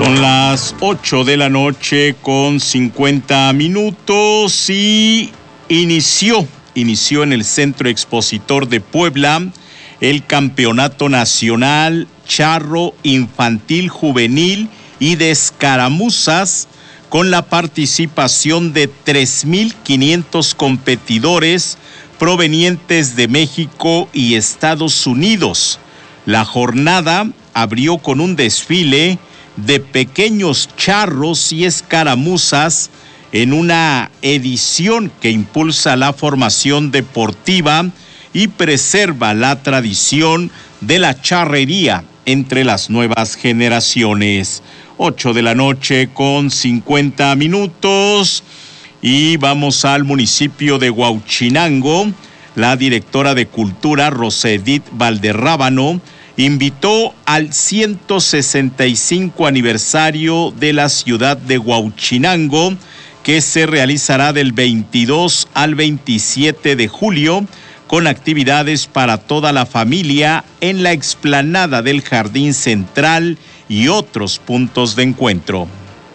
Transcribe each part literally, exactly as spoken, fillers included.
Son las ocho de la noche con cincuenta minutos y inició, inició en el Centro Expositor de Puebla el Campeonato Nacional Charro Infantil Juvenil y de Escaramuzas, con la participación de tres mil quinientos competidores provenientes de México y Estados Unidos. La jornada abrió con un desfile de pequeños charros y escaramuzas en una edición que impulsa la formación deportiva y preserva la tradición de la charrería entre las nuevas generaciones. Ocho de la noche con cincuenta minutos y vamos al municipio de Huauchinango. La directora de Cultura, Rosa Edith Valderrábano, invitó al ciento sesenta y cinco aniversario de la ciudad de Huauchinango, que se realizará del veintidós al veintisiete de julio, con actividades para toda la familia en la explanada del Jardín Central y otros puntos de encuentro.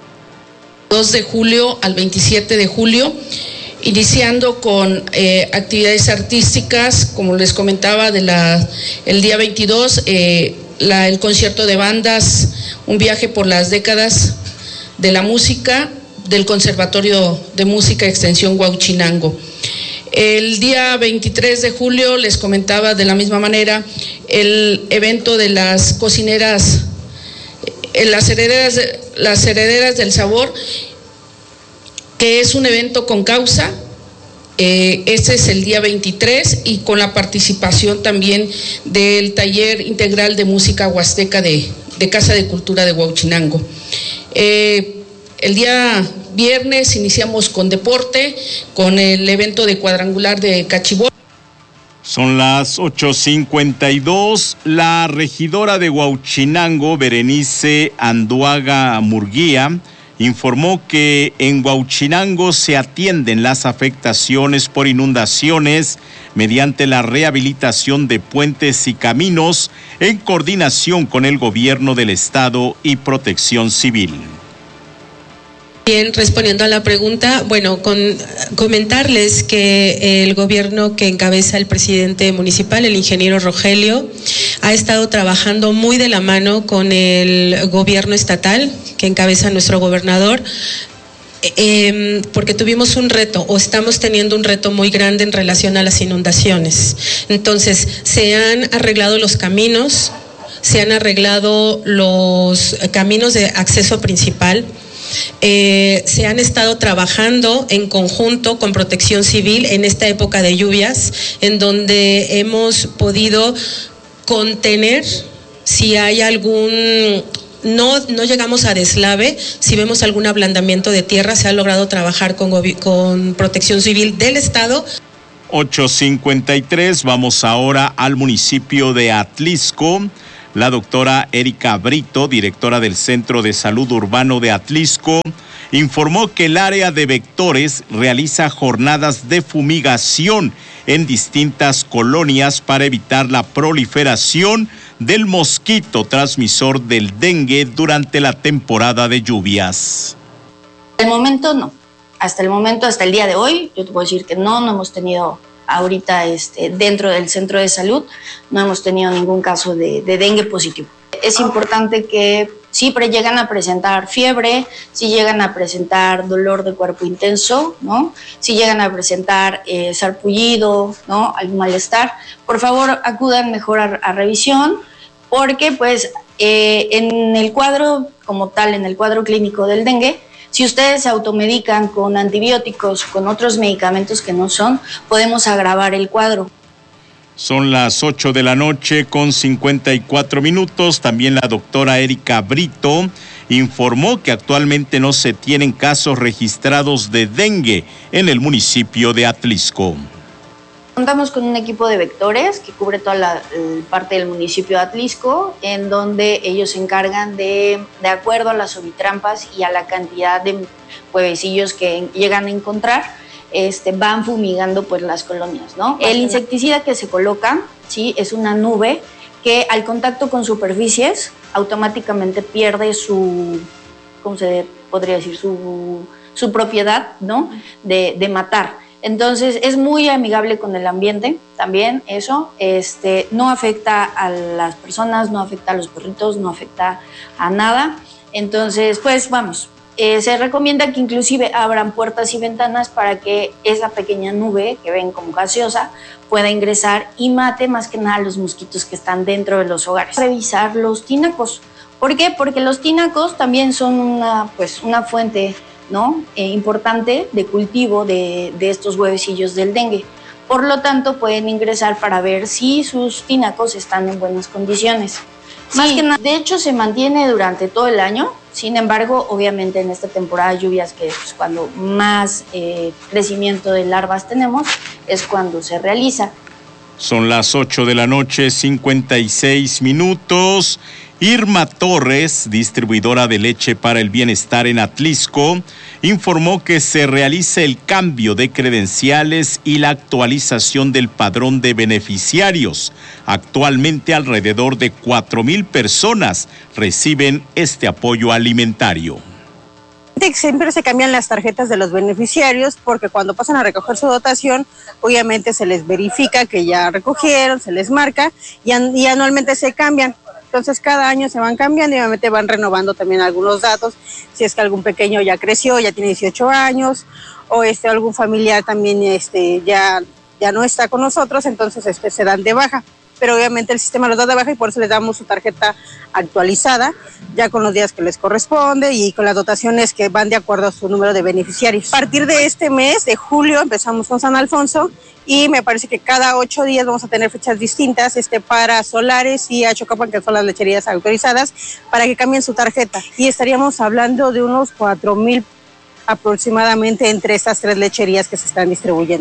dos de julio al veintisiete de julio, iniciando con eh, actividades artísticas, como les comentaba, de la, el día veintidós, eh, la, el concierto de bandas, un viaje por las décadas de la música del Conservatorio de Música Extensión Huauchinango. El día veintitrés de julio, les comentaba de la misma manera, el evento de las cocineras, las herederas, las herederas del sabor, que es un evento con causa. Eh, este es el día veintitrés y con la participación también del taller integral de música huasteca de, de Casa de Cultura de Huauchinango. Eh, el día viernes iniciamos con deporte, con el evento de cuadrangular de Cachibol. Son las ocho cincuenta y dos. La regidora de Huauchinango, Berenice Anduaga Murguía, informó que en Huauchinango se atienden las afectaciones por inundaciones mediante la rehabilitación de puentes y caminos en coordinación con el gobierno del estado y Protección Civil. Bien, respondiendo a la pregunta, bueno, con comentarles que el gobierno que encabeza el presidente municipal, el ingeniero Rogelio, ha estado trabajando muy de la mano con el gobierno estatal que encabeza nuestro gobernador, eh, porque tuvimos un reto, o estamos teniendo un reto muy grande en relación a las inundaciones. Entonces, se han arreglado los caminos, se han arreglado los caminos de acceso principal. Eh, se han estado trabajando en conjunto con Protección Civil en esta época de lluvias, en donde hemos podido contener si hay algún, no, no llegamos a deslave, si vemos algún ablandamiento de tierra, se ha logrado trabajar con, con Protección Civil del estado. ocho cincuenta y tres, vamos ahora al municipio de Atlisco. La doctora Erika Brito, directora del Centro de Salud Urbano de Atlisco, informó que el área de vectores realiza jornadas de fumigación en distintas colonias para evitar la proliferación del mosquito transmisor del dengue durante la temporada de lluvias. Hasta el momento no, hasta el momento, hasta el día de hoy, yo te puedo decir que no, no hemos tenido ahorita este, dentro del centro de salud, no hemos tenido ningún caso de, de dengue positivo. Es importante que si llegan a presentar fiebre, si llegan a presentar dolor de cuerpo intenso, ¿no? Si llegan a presentar eh, sarpullido, ¿no? Algún malestar, por favor acudan mejor a, a revisión, porque pues eh, en el cuadro como tal, en el cuadro clínico del dengue, si ustedes se automedican con antibióticos, con otros medicamentos que no son, podemos agravar el cuadro. Son las ocho de la noche con cincuenta y cuatro minutos. También la doctora Erika Brito informó que actualmente no se tienen casos registrados de dengue en el municipio de Atlisco. Contamos con un equipo de vectores que cubre toda la eh, parte del municipio de Atlisco, en donde ellos se encargan de, de acuerdo a las ovitrampas y a la cantidad de huevecillos que llegan a encontrar, este, van fumigando pues las colonias, ¿no? El insecticida que se coloca, sí, es una nube que al contacto con superficies automáticamente pierde su, ¿cómo se podría decir? Su, su propiedad, ¿no? De, de matar. Entonces es muy amigable con el ambiente también eso, este, no afecta a las personas, no afecta a los perritos, no afecta a nada. Entonces pues vamos, eh, se recomienda que inclusive abran puertas y ventanas para que esa pequeña nube que ven como gaseosa pueda ingresar y mate más que nada los mosquitos que están dentro de los hogares. Revisar los tinacos. ¿Por qué? Porque los tinacos también son una, pues, una fuente, ¿no? Eh, importante de cultivo de, de estos huevecillos del dengue. Por lo tanto, pueden ingresar para ver si sus tinacos están en buenas condiciones. Sí. Más que nada, de hecho, se mantiene durante todo el año. Sin embargo, obviamente en esta temporada de lluvias, que es pues, cuando más eh, crecimiento de larvas tenemos, es cuando se realiza. Son las ocho de la noche, cincuenta y seis minutos. Irma Torres, distribuidora de leche para el bienestar en Atlisco, informó que se realiza el cambio de credenciales y la actualización del padrón de beneficiarios. Actualmente alrededor de cuatro mil personas reciben este apoyo alimentario. Siempre se cambian las tarjetas de los beneficiarios porque cuando pasan a recoger su dotación, obviamente se les verifica que ya recogieron, se les marca y, an- y anualmente se cambian. Entonces cada año se van cambiando y obviamente van renovando también algunos datos, si es que algún pequeño ya creció, ya tiene dieciocho años, o este algún familiar también este ya, ya no está con nosotros, entonces este se dan de baja. Pero obviamente el sistema los da de baja y por eso les damos su tarjeta actualizada, ya con los días que les corresponde y con las dotaciones que van de acuerdo a su número de beneficiarios. A partir de este mes, de julio, empezamos con San Alfonso y me parece que cada ocho días vamos a tener fechas distintas este, para Solares y Achocapan, que son las lecherías autorizadas, para que cambien su tarjeta. Y estaríamos hablando de unos cuatro mil aproximadamente entre estas tres lecherías que se están distribuyendo.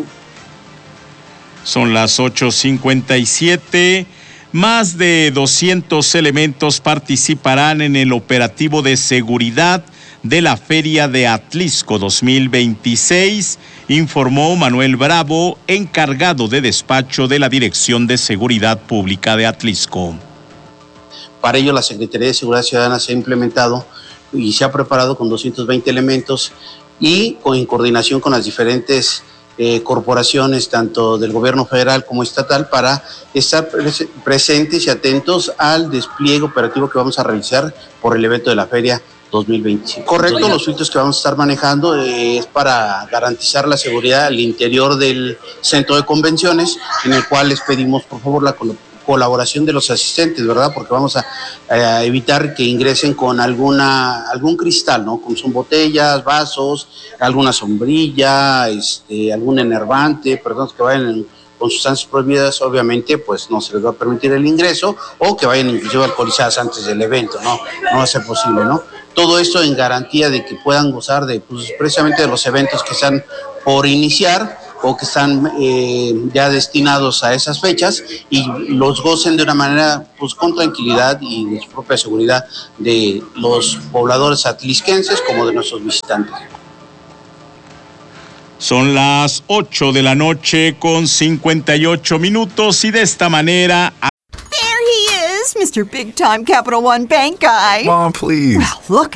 Son las ocho cincuenta y siete. Más de doscientos elementos participarán en el operativo de seguridad de la Feria de Atlisco dos mil veintiséis, informó Manuel Bravo, encargado de despacho de la Dirección de Seguridad Pública de Atlisco. Para ello, la Secretaría de Seguridad Ciudadana se ha implementado y se ha preparado con doscientos veinte elementos y con, en coordinación con las diferentes Eh, corporaciones, tanto del gobierno federal como estatal, para estar pres- presentes y atentos al despliegue operativo que vamos a realizar por el evento de la Feria dos mil veinticinco. Correcto, los filtros que vamos a estar manejando eh, es para garantizar la seguridad al interior del centro de convenciones, en el cual les pedimos por favor la col- colaboración de los asistentes, ¿verdad? Porque vamos a, a evitar que ingresen con alguna algún cristal, ¿no? Como son botellas, vasos, alguna sombrilla, este, algún enervante, personas que vayan con sustancias prohibidas, obviamente, pues no se les va a permitir el ingreso, o que vayan inclusive alcoholizadas antes del evento, ¿no? No va a ser posible, ¿no? Todo esto en garantía de que puedan gozar de, pues, precisamente de los eventos que están por iniciar, o que están eh, ya destinados a esas fechas y los gocen de una manera pues con tranquilidad y de su propia seguridad de los pobladores atlisquenses como de nuestros visitantes. Son las ocho de la noche con cincuenta y ocho minutos y de esta manera... There he is, Mister Big Time Capital One Bank Guy. Mom, please. Well, look